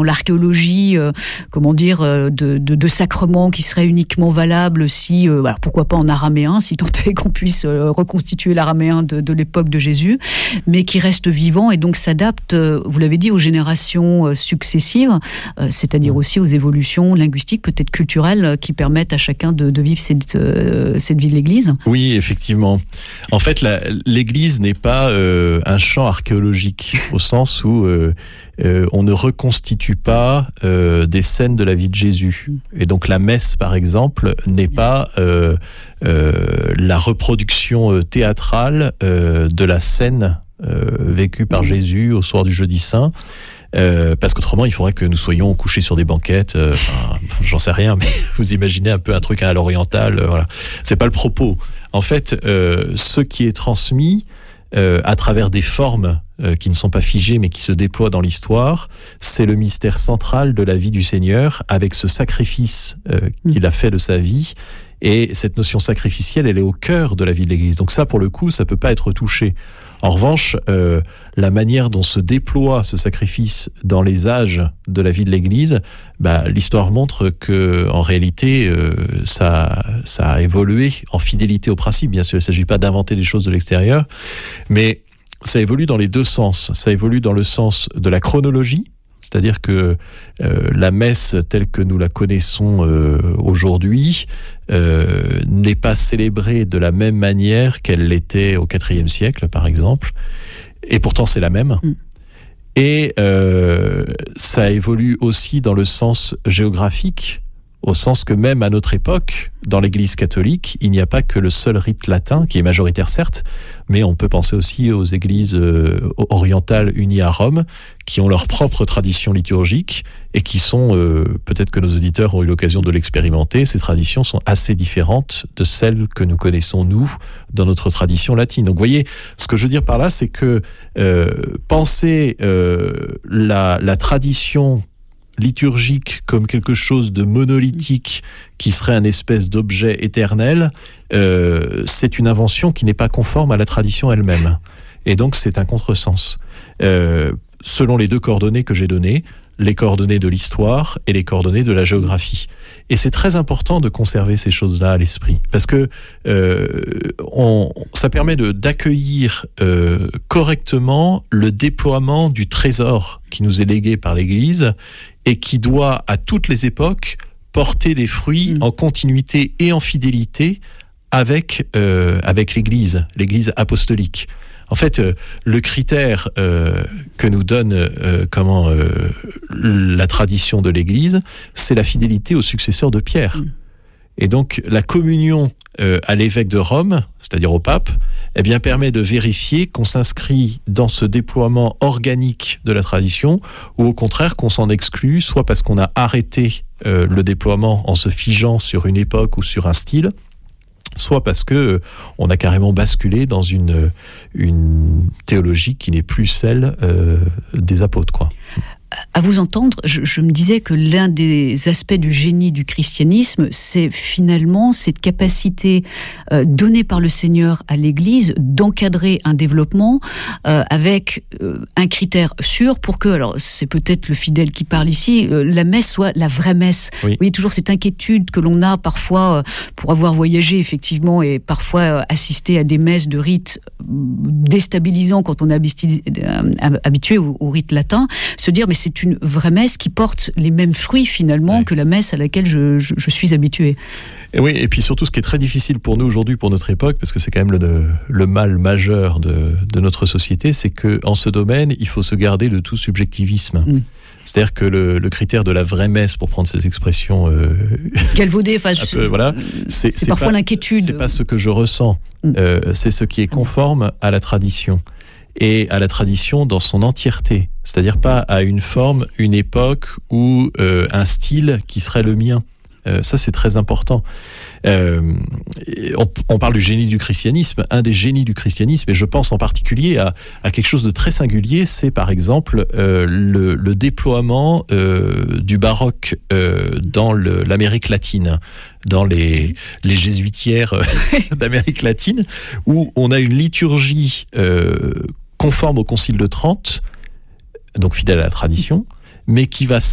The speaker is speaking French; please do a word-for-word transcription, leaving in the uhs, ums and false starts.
l'archéologie, euh, comment dire, euh, de, de, de sacrements qui seraient uniquement valables si, euh, alors pourquoi pas en araméen, si tant est qu'on puisse euh, reconstituer l'araméen de, de l'époque de Jésus, mais qui restent vivants et donc s'adaptent, euh, vous l'avez dit, aux générations euh, successives, euh, c'est-à-dire aussi aux évolutions linguistiques, peut-être culturelles, euh, qui permettent à chacun de, de vivre cette, euh, cette vie de l'Église. Oui, effectivement. En fait, la, l'Église n'est pas euh, un champ archéologique, au sens où euh, euh, on ne reconstitue pas euh, des scènes de la vie de Jésus. Et donc la messe, par exemple, n'est pas euh, euh, la reproduction théâtrale euh, de la scène euh, vécue par Jésus au soir du Jeudi Saint. Euh, parce qu'autrement, il faudrait que nous soyons couchés sur des banquettes. Euh, enfin, j'en sais rien, mais vous imaginez un peu un truc à l'oriental. Euh, voilà, c'est pas le propos. En fait, euh, ce qui est transmis euh, à travers des formes euh, qui ne sont pas figées, mais qui se déploient dans l'histoire, c'est le mystère central de la vie du Seigneur, avec ce sacrifice euh, qu'il a fait de sa vie. Et cette notion sacrificielle, elle est au cœur de la vie de l'Église. Donc ça, pour le coup, ça peut pas être touché. En revanche, euh, la manière dont se déploie ce sacrifice dans les âges de la vie de l'Église, bah, l'histoire montre que, en réalité, euh, ça, ça a évolué en fidélité au principe. Bien sûr, il ne s'agit pas d'inventer des choses de l'extérieur, mais ça évolue dans les deux sens. Ça évolue dans le sens de la chronologie, c'est-à-dire que euh, la messe telle que nous la connaissons euh, aujourd'hui euh, n'est pas célébrée de la même manière qu'elle l'était au quatrième siècle, par exemple. Et pourtant, c'est la même. Mm. Et euh, ça évolue aussi dans le sens géographique, au sens que même à notre époque, dans l'Église catholique, il n'y a pas que le seul rite latin, qui est majoritaire certes, mais on peut penser aussi aux églises euh, orientales unies à Rome, qui ont leur propre tradition liturgique et qui sont, euh, peut-être que nos auditeurs ont eu l'occasion de l'expérimenter, ces traditions sont assez différentes de celles que nous connaissons, nous, dans notre tradition latine. Donc vous voyez, ce que je veux dire par là, c'est que euh, penser euh, la, la tradition liturgique comme quelque chose de monolithique qui serait un espèce d'objet éternel, euh, c'est une invention qui n'est pas conforme à la tradition elle-même. Et donc c'est un contresens. Euh, selon les deux coordonnées que j'ai données, les coordonnées de l'histoire et les coordonnées de la géographie. Et c'est très important de conserver ces choses-là à l'esprit, parce que euh, on, ça permet de, d'accueillir euh, correctement le déploiement du trésor qui nous est légué par l'Église et qui doit, à toutes les époques, porter des fruits mmh. en continuité et en fidélité avec, euh, avec l'Église, l'Église apostolique. En fait, euh, le critère euh, que nous donne euh, comment euh, la tradition de l'Église, c'est la fidélité au successeur de Pierre. Mmh. Et donc, la communion euh, à l'évêque de Rome, c'est-à-dire au pape, eh bien, permet de vérifier qu'on s'inscrit dans ce déploiement organique de la tradition, ou au contraire qu'on s'en exclut, soit parce qu'on a arrêté euh, le déploiement en se figeant sur une époque ou sur un style, soit parce que euh, on a carrément basculé dans une, une théologie qui n'est plus celle euh, des apôtres, quoi. À vous entendre, je, je me disais que l'un des aspects du génie du christianisme, c'est finalement cette capacité euh, donnée par le Seigneur à l'Église d'encadrer un développement euh, avec euh, un critère sûr pour que, alors c'est peut-être le fidèle qui parle ici, euh, la messe soit la vraie messe. Oui. Vous voyez toujours cette inquiétude que l'on a parfois euh, pour avoir voyagé effectivement et parfois euh, assisté à des messes de rites déstabilisants quand on est habitué, euh, habitué au, au rite latin, se dire mais c'est une vraie messe qui porte les mêmes fruits finalement ouais. que la messe à laquelle je, je, je suis habitué. Et oui, et puis surtout ce qui est très difficile pour nous aujourd'hui, pour notre époque, parce que c'est quand même le, le mal majeur de, de notre société, c'est qu'en ce domaine, il faut se garder de tout subjectivisme. Mm. C'est-à-dire que le, le critère de la vraie messe, pour prendre cette expression euh, galvaudée, enfin, peu, voilà, c'est, c'est, c'est parfois pas, l'inquiétude. C'est pas ce que je ressens, mm. euh, c'est ce qui est conforme à la tradition. Et à la tradition dans son entièreté, c'est-à-dire pas à une forme, une époque ou euh, un style qui serait le mien. Euh, ça, c'est très important. Euh, on, on parle du génie du christianisme. Un des génies du christianisme, et je pense en particulier à, à quelque chose de très singulier, c'est par exemple euh, le, le déploiement euh, du baroque euh, dans le, l'Amérique latine, dans les, les jésuitières d'Amérique latine, où on a une liturgie euh, conforme au Concile de Trente, donc fidèle à la tradition, mais qui va